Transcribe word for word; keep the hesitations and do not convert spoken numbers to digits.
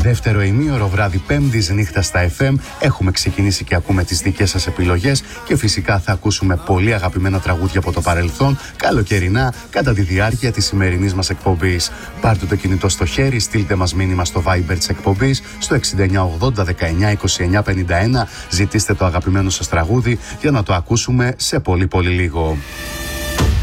Δεύτερο ημίωρο, βράδυ Πέμπτης, νύχτα στα εφ εμ. Έχουμε ξεκινήσει και ακούμε τις δικές σας επιλογές και φυσικά θα ακούσουμε πολύ αγαπημένα τραγούδια από το παρελθόν, καλοκαιρινά, κατά τη διάρκεια της σημερινής μας εκπομπής. Πάρτε το κινητό στο χέρι, στείλτε μας μήνυμα στο Viber της εκπομπής στο εξήντα εννιά ογδόντα δεκαεννιά είκοσι εννιά πενήντα ένα. Ζητήστε το αγαπημένο σας τραγούδι για να το ακούσουμε σε πολύ πολύ λίγο.